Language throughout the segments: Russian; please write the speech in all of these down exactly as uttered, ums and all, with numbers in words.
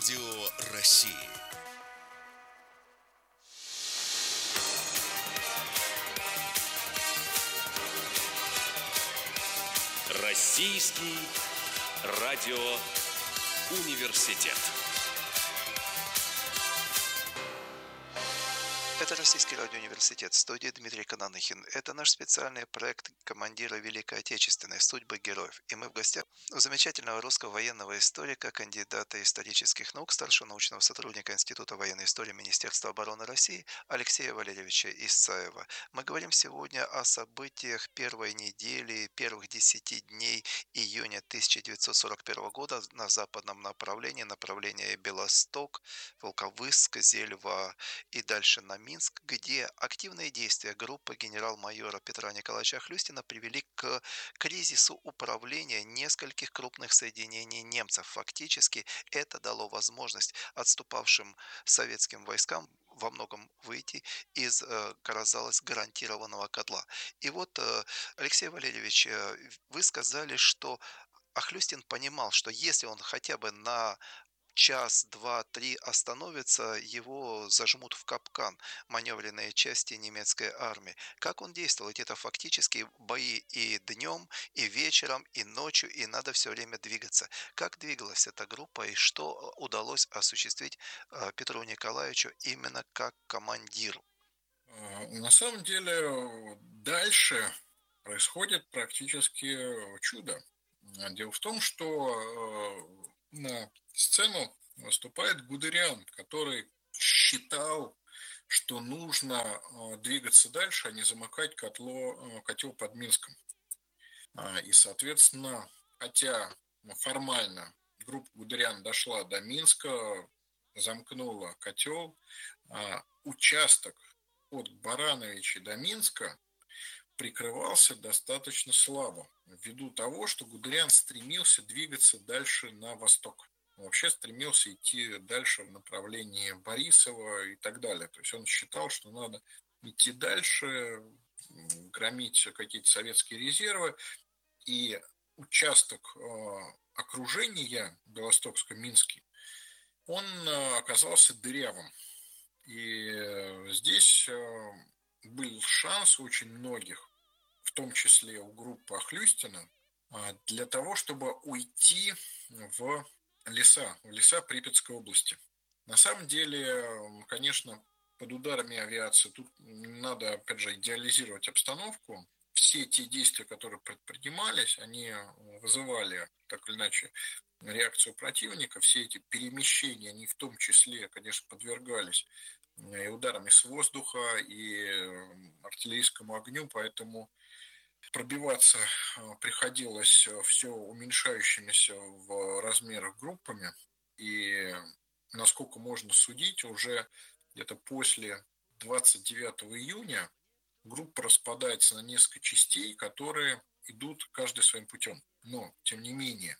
Радио России. Российский радиоуниверситет. Это Российский радиоуниверситет, в студии Дмитрий Кананыхин. Это наш специальный проект «Командиры Великой Отечественной. Судьбы героев». И мы в гостях у замечательного русского военного историка, кандидата исторических наук, старшего научного сотрудника Института военной истории Министерства обороны России Алексея Валерьевича Исаева. Мы говорим сегодня о событиях первой недели, первых десяти дней июня тысяча девятьсот сорок первого года на западном направлении, направление Белосток, Волковыск, Зельва и дальше на Минск, где активные действия группы генерал-майора Петра Николаевича Хлюстина привели к кризису управления нескольких крупных соединений немцев. Фактически это дало возможность отступавшим советским войскам во многом выйти из, э, казалось, гарантированного котла. И вот, э, Алексей Валерьевич, э, вы сказали, что Ахлюстин понимал, что если он хотя бы на час, два, три остановится, его зажмут в капкан маневренные части немецкой армии. Как он действовал? Ведь это фактически бои и днем, и вечером, и ночью, и надо все время двигаться. Как двигалась эта группа и что удалось осуществить э, Петру Николаевичу именно как командиру? А, На самом деле дальше происходит практически чудо. А, Дело в том, что э, на сцену выступает Гудериан, который считал, что нужно э, двигаться дальше, а не замыкать котло, э, котел под Минском. А, И, соответственно, хотя ну, формально группа Гудериан дошла до Минска, замкнула котел, а, участок от Барановича до Минска прикрывался достаточно слабо, ввиду того, что Гудериан стремился двигаться дальше на восток. Он вообще стремился идти дальше в направлении Борисова и так далее. То есть он считал, что надо идти дальше, громить какие-то советские резервы, и участок э, окружения Белостокско-Минский, он э, оказался дырявым. И э, здесь э, был шанс у очень многих, в том числе у группы Ахлюстина, э, для того, чтобы уйти в леса, в леса Припятской области. На самом деле, э, конечно, под ударами авиации тут не надо, опять же, идеализировать обстановку. Все те действия, которые предпринимались, они вызывали, так или иначе, реакцию противника. Все эти перемещения, они в том числе, конечно, подвергались и ударами с воздуха, и артиллерийскому огню, поэтому пробиваться приходилось все уменьшающимися в размерах группами, и, насколько можно судить, уже где-то после двадцать девятого июня группа распадается на несколько частей, которые идут каждый своим путем. Но, тем не менее,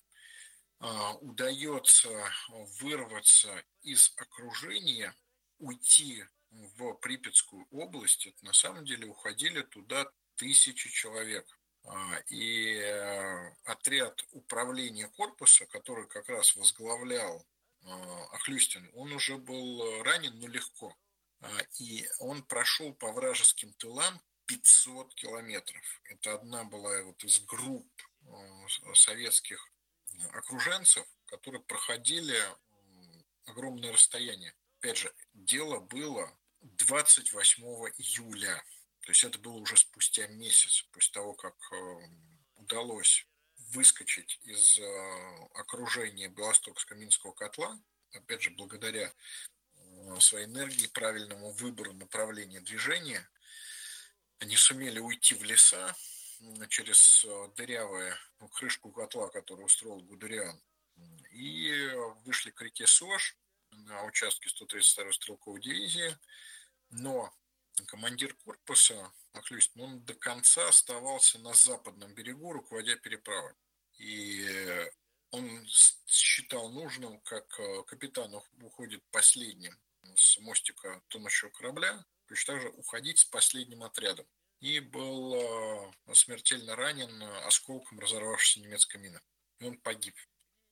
удается вырваться из окружения, уйти в Припятскую область. Это на самом деле уходили туда тысячи человек. И отряд управления корпуса, который как раз возглавлял Ахлюстин, он уже был ранен, но легко. И он прошел по вражеским тылам пятьсот километров. Это одна была вот из групп советских окруженцев, которые проходили огромное расстояние. Опять же, дело было двадцать восьмого июля. То есть это было уже спустя месяц, после того, как удалось выскочить из окружения Белостокско-Минского котла, опять же, благодаря своей энергии, правильному выбору направления движения, они сумели уйти в леса через дырявую крышку котла, которую устроил Гудериан, и вышли к реке Сож на участке сто тридцать второй стрелковой дивизии, но командир корпуса Ахлюстин, он до конца оставался на западном берегу, руководя переправой. И он считал нужным, как капитан уходит последним с мостика тонущего корабля, точно так же уходить с последним отрядом. И был смертельно ранен осколком разорвавшейся немецкой мины. И он погиб.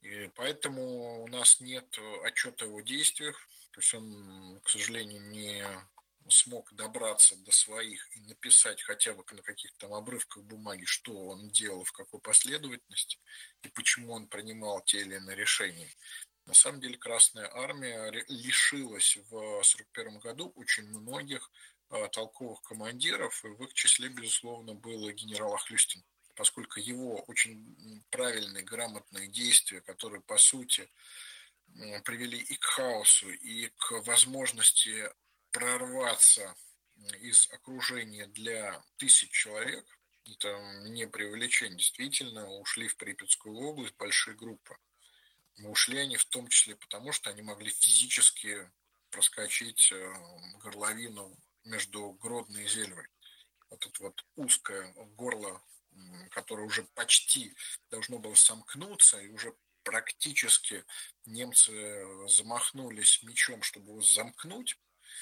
И поэтому у нас нет отчета о его действиях. То есть он, к сожалению, не смог добраться до своих и написать хотя бы на каких-то там обрывках бумаги, что он делал, в какой последовательности и почему он принимал те или иные решения. На самом деле Красная Армия лишилась в сорок первом году очень многих толковых командиров, и в их числе, безусловно, был и генерал Ахлюстин, поскольку его очень правильные, грамотные действия, которые, по сути, привели и к хаосу, и к возможности прорваться из окружения для тысяч человек, это не преувеличение, действительно, ушли в Припятскую область большие группы. Ушли они в том числе потому, что они могли физически проскочить горловину между Гродно и Зельвой. Вот это вот узкое горло, которое уже почти должно было сомкнуться, и уже практически немцы замахнулись мечом, чтобы его замкнуть,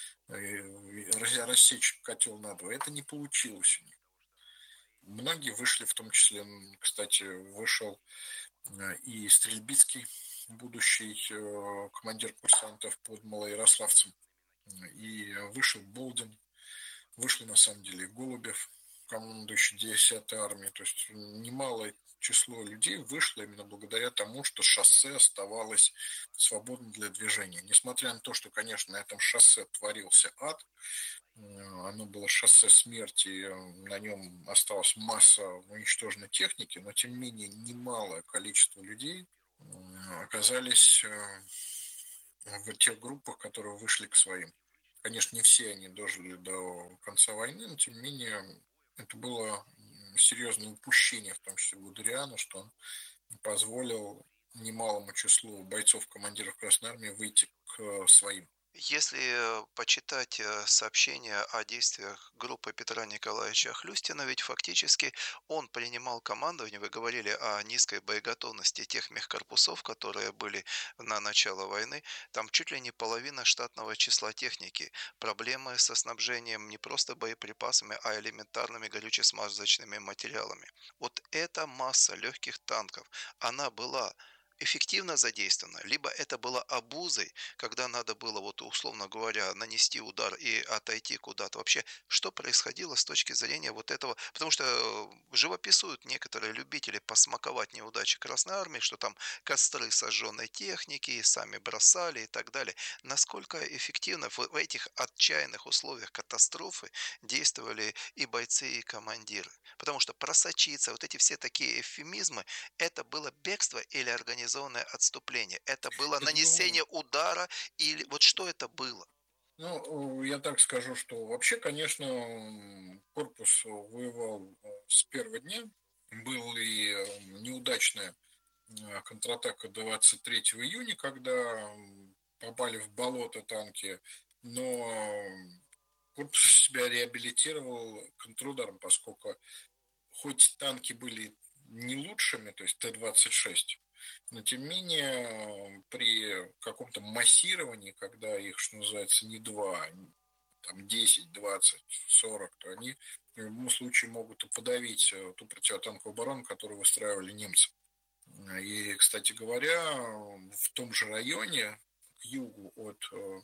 рассечь котел надвое. Это не получилось у них. Многие вышли, в том числе, кстати, вышел и Стрельбицкий, будущий командир курсантов под Малоярославцем, и вышел Болдин, вышли на самом деле и Голубев, командующий десятой армией. То есть немалое число людей вышло именно благодаря тому, что шоссе оставалось свободным для движения. Несмотря на то, что, конечно, на этом шоссе творился ад, оно было шоссе смерти, на нем осталась масса уничтоженной техники, но тем не менее немалое количество людей оказались в тех группах, которые вышли к своим. Конечно, не все они дожили до конца войны, но тем не менее это было серьезное упущение, в том числе Гудериана, что он позволил немалому числу бойцов-командиров Красной Армии выйти к своим. Если почитать сообщения о действиях группы Петра Николаевича Хлюстина, ведь фактически он принимал командование, вы говорили о низкой боеготовности тех мехкорпусов, которые были на начало войны, там чуть ли не половина штатного числа техники, проблемы со снабжением не просто боеприпасами, а элементарными горюче-смазочными материалами. Вот эта масса легких танков, она была эффективно задействована, либо это было обузой, когда надо было, вот условно говоря, нанести удар и отойти куда-то. Вообще, что происходило с точки зрения вот этого? Потому что э, живописуют некоторые любители посмаковать неудачи Красной Армии, что там костры сожженной техники, сами бросали и так далее. Насколько эффективно в, в этих отчаянных условиях катастрофы действовали и бойцы, и командиры? Потому что просочиться, вот эти все такие эвфемизмы, это было бегство или организованное отступление? Это было Это было... нанесение удара или вот что это было? Ну, я так скажу, что вообще, конечно, корпус воевал с первого дня. Был и неудачная контратака двадцать третьего июня, когда попали в болото танки, но корпус себя реабилитировал контрударом, поскольку хоть танки были не лучшими, то есть Т двадцать шесть, но тем не менее при каком-то массировании, когда их, что называется, не два, там десять, двадцать, сорок, то они в любом случае могут и подавить ту противотанковую оборону, которую выстраивали немцы. И, кстати говоря, в том же районе, к югу от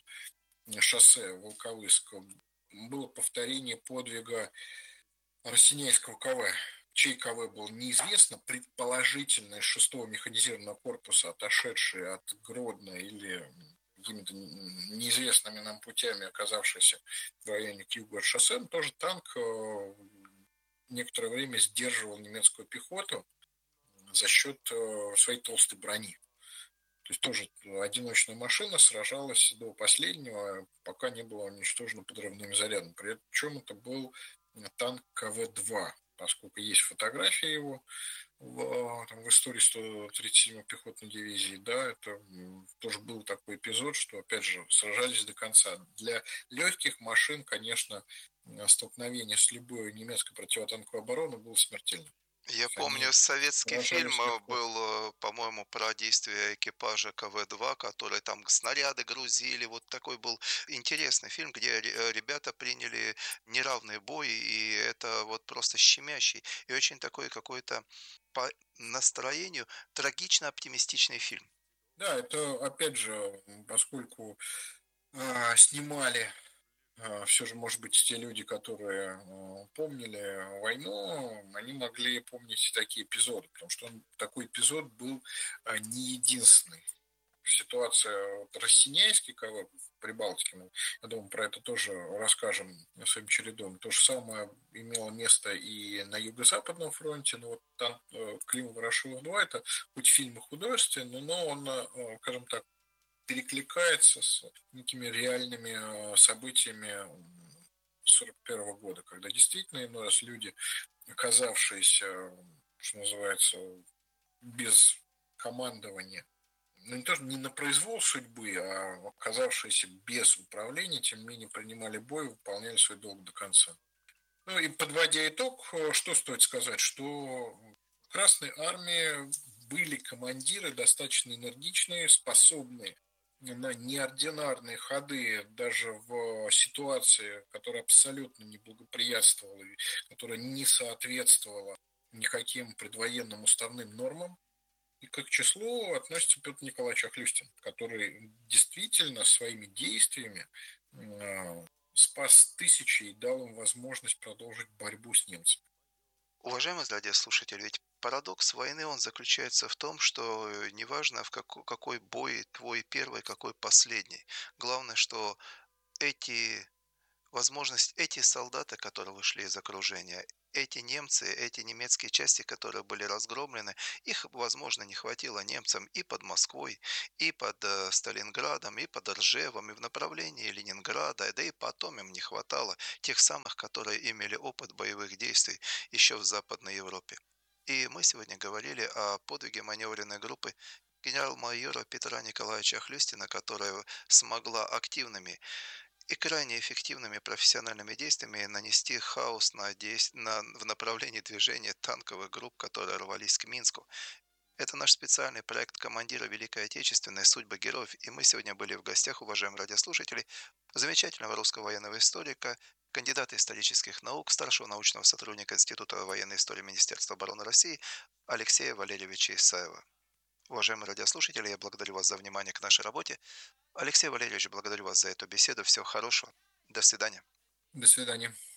шоссе Волковыск, было повторение подвига Росинейского КВ. Чей КВ был неизвестно, предположительно из шестого механизированного корпуса, отошедший от Гродно или какими-то неизвестными нам путями оказавшийся в районе к югу от шоссе, но тоже танк некоторое время сдерживал немецкую пехоту за счет своей толстой брони. То есть тоже одиночная машина сражалась до последнего, пока не была уничтожена подрывным зарядом. Причем это был танк Ка Вэ два, поскольку есть фотография его в, там, в истории сто тридцать седьмой пехотной дивизии. Да, это тоже был такой эпизод, что, опять же, сражались до конца. Для легких машин, конечно, столкновение с любой немецкой противотанковой обороной было смертельным. Я Они помню, советский фильм сражались э, легко. был, э, по-моему, про действия экипажа К В два, которые там снаряды грузили. Вот такой был интересный фильм, где ре- э, ребята приняли неравный бой, и это вот просто щемящий и очень такой какой-то по настроению трагично-оптимистичный фильм. Да, это опять же, м, поскольку а, снимали все же, может быть, те люди, которые а, помнили войну, они могли помнить и такие эпизоды, потому что он, такой эпизод был а, не единственный. Ситуация вот, Растеняйский, кого в Прибалтике, мы, я думаю, про это тоже расскажем своим чередом. То же самое имело место и на Юго-Западном фронте, но вот там э, Клим Ворошилов два, это хоть фильм и художественный, но он, э, скажем так, перекликается с некими реальными э, событиями сорок первого года, когда действительно иной раз люди, оказавшиеся, что называется, без командования, ну не то, что не на произвол судьбы, а оказавшиеся без управления, тем не менее принимали бой, выполняли свой долг до конца. Ну и подводя итог, э, что стоит сказать, что в Красной Армии были командиры достаточно энергичные, способные на неординарные ходы даже в ситуации, которая абсолютно не благоприятствовала, и которая не соответствовала никаким предвоенным уставным нормам. И к их числу относится Петр Николаевич Охлюстин, который действительно своими действиями э, спас тысячи и дал им возможность продолжить борьбу с немцами. Уважаемый радиослушатель, ведь парадокс войны, он заключается в том, что э, неважно, в како- какой бой твой первый, какой последний. Главное, что эти возможность, эти солдаты, которые вышли из окружения, эти немцы, эти немецкие части, которые были разгромлены, их, возможно, не хватило немцам и под Москвой, и под э, Сталинградом, и под Ржевом, и в направлении Ленинграда, да и потом им не хватало тех самых, которые имели опыт боевых действий еще в Западной Европе. И мы сегодня говорили о подвиге маневренной группы генерал-майора Петра Николаевича Хлюстина, которая смогла активными и крайне эффективными профессиональными действиями нанести хаос на действ- на, в направлении движения танковых групп, которые рвались к Минску. Это наш специальный проект командира Великой Отечественной «Судьбы героев», и мы сегодня были в гостях, уважаемые радиослушатели, замечательного русского военного историка, кандидата исторических наук, старшего научного сотрудника Института военной истории Министерства обороны России Алексея Валерьевича Исаева. Уважаемые радиослушатели, я благодарю вас за внимание к нашей работе. Алексей Валерьевич, благодарю вас за эту беседу. Всего хорошего. До свидания. До свидания.